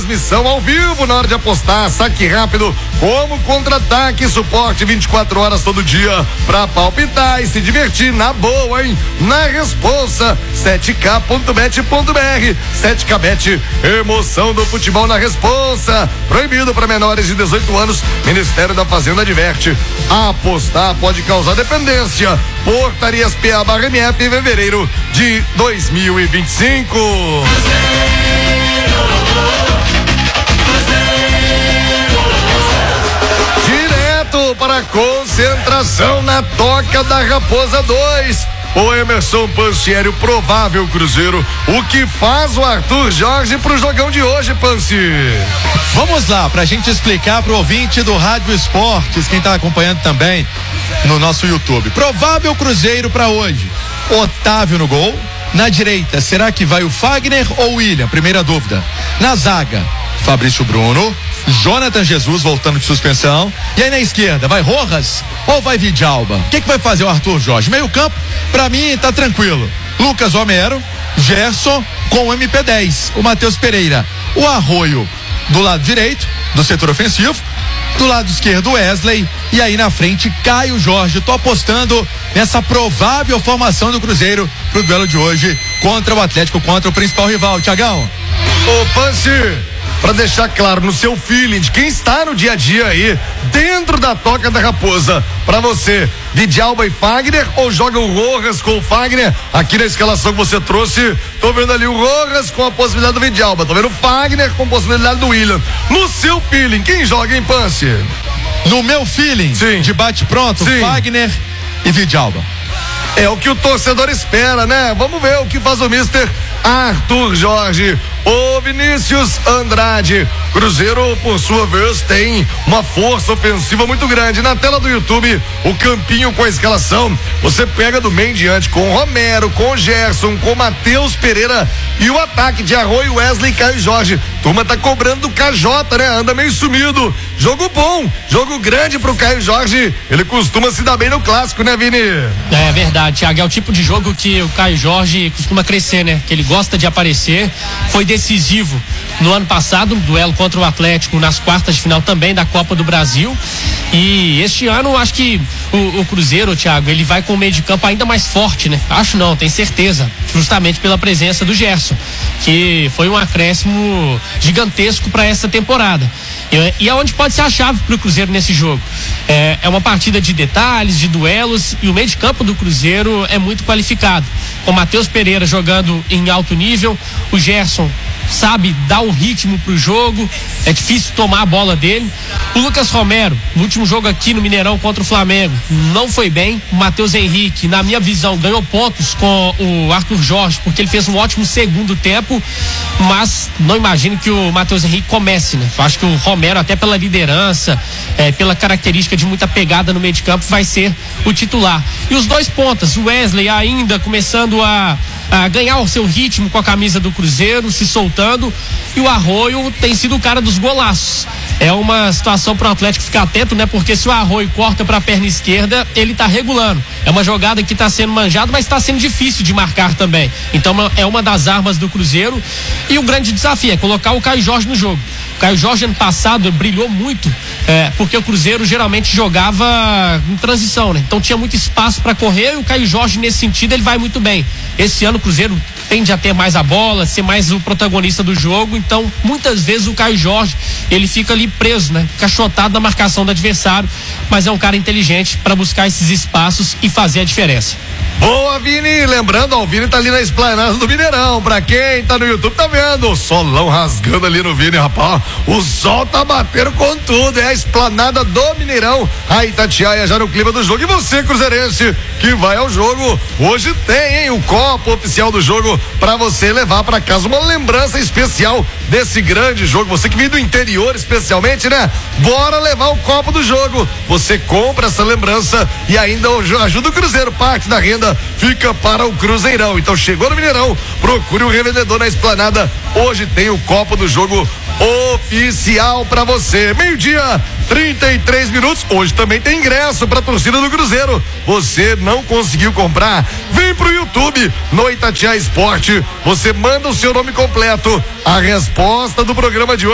transmissão ao vivo na hora de apostar, saque rápido, como contra-ataque, suporte 24 horas todo dia pra palpitar e se divertir na boa, hein? Na responsa, 7k.bet.br, 7kbet, emoção do futebol na responsa, proibido para menores de 18 anos, Ministério da Fazenda adverte, apostar pode causar dependência, portarias PA/MF em fevereiro de 2025. Direto para a concentração na Toca da Raposa 2. O Emerson Pansieri, o provável Cruzeiro. O que faz o Arthur Jorge pro jogão de hoje, Pansi? Vamos lá, pra gente explicar pro ouvinte do Rádio Esportes, quem tá acompanhando também no nosso YouTube. Provável Cruzeiro pra hoje. Otávio no gol. Na direita, será que vai o Fagner ou o William? Primeira dúvida. Na zaga, Fabrício Bruno, Jonathan Jesus voltando de suspensão. E aí na esquerda, vai Rojas ou vai Vidalba? O que vai fazer o Arthur Jorge? Meio campo, pra mim tá tranquilo. Lucas Romero, Gerson com o MP10, o Matheus Pereira, o Arroio do lado direito, do setor ofensivo, do lado esquerdo Wesley, e aí na frente Caio Jorge. Tô apostando nessa provável formação do Cruzeiro pro duelo de hoje contra o Atlético, contra o principal rival. Tiagão. Ô Pansi, para deixar claro no seu feeling de quem está no dia a dia aí, dentro da Toca da Raposa, para você, Vidalba e Fagner, ou joga o Rojas com o Fagner? Aqui na escalação que você trouxe, tô vendo ali o Rojas com a possibilidade do Vidalba, tô vendo o Fagner com a possibilidade do William. No seu feeling, quem joga, hein, Pansi? No meu feeling, sim, de bate pronto, sim, Fagner e Vidalba. É o que o torcedor espera, né? Vamos ver o que faz o mister Arthur Jorge. Ô Vinícius Andrade, Cruzeiro, por sua vez, tem uma força ofensiva muito grande. Na tela do YouTube, o campinho com a escalação, você pega do meio em diante com o Romero, com o Gerson, com o Matheus Pereira e o ataque de Arroio, Wesley e Caio Jorge. Turma tá cobrando do KJ, né? Anda meio sumido. Jogo bom, jogo grande pro Caio Jorge. Ele costuma se dar bem no clássico, né, Vini? É verdade, Thiago. É o tipo de jogo que o Caio Jorge costuma crescer, né? Que ele gosta de aparecer. Foi decisivo no ano passado, um duelo contra o Atlético nas quartas de final também da Copa do Brasil. E este ano, acho que o Cruzeiro, Thiago, ele vai com o meio de campo ainda mais forte, né? Acho não, tenho certeza. Justamente pela presença do Gerson, que foi um acréscimo gigantesco para essa temporada. E aonde pode ser a chave pro Cruzeiro nesse jogo? É uma partida de detalhes, de duelos, e o meio de campo do Cruzeiro é muito qualificado. Com o Matheus Pereira jogando em alto nível, o Gerson sabe dar um ritmo pro jogo, é difícil tomar a bola dele. O Lucas Romero, no último jogo aqui no Mineirão contra o Flamengo, não foi bem. O Matheus Henrique, na minha visão, ganhou pontos com o Arthur Jorge, porque ele fez um ótimo segundo tempo, mas não imagino que o Matheus Henrique comece, né? Eu acho que o Romero, até pela liderança, pela característica de muita pegada no meio de campo, vai ser o titular. E os dois pontas, o Wesley ainda começando a ganhar o seu ritmo com a camisa do Cruzeiro, se soltando, e o Arroio tem sido o cara dos golaços. É uma situação para o Atlético ficar atento, né? Porque se o Arroio corta para a perna esquerda, ele tá regulando. É uma jogada que tá sendo manjada, mas tá sendo difícil de marcar também. Então é uma das armas do Cruzeiro, e o grande desafio é colocar o Caio Jorge no jogo. O Caio Jorge ano passado brilhou muito, porque o Cruzeiro geralmente jogava em transição, né? Então tinha muito espaço para correr, e o Caio Jorge nesse sentido ele vai muito bem. Esse ano o Cruzeiro tende a ter mais a bola, ser mais o protagonista do jogo, então muitas vezes o Caio Jorge ele fica ali preso, né? Cachotado na marcação do adversário, mas é um cara inteligente para buscar esses espaços e fazer a diferença. Boa, Vini, lembrando, o Vini tá ali na esplanada do Mineirão, pra quem tá no YouTube tá vendo, o solão rasgando ali no Vini, rapaz, o sol tá batendo com tudo, é a esplanada do Mineirão, a Itatiaia já no clima do jogo. E você, cruzeirense, que vai ao jogo, hoje tem, hein, o copo oficial do jogo pra você levar pra casa, uma lembrança especial desse grande jogo. Você que vem do interior especialmente, né? Bora levar o copo do jogo, você compra essa lembrança e ainda ajuda o Cruzeiro, parte da renda fica para o Cruzeirão. Então chegou no Mineirão, procure o revendedor na esplanada, hoje tem o copo do jogo oficial para você. 12:33, hoje também tem ingresso para a torcida do Cruzeiro. Você não conseguiu comprar? Vem pro YouTube, no Itatiaia Esporte, você manda o seu nome completo, a resposta do programa de hoje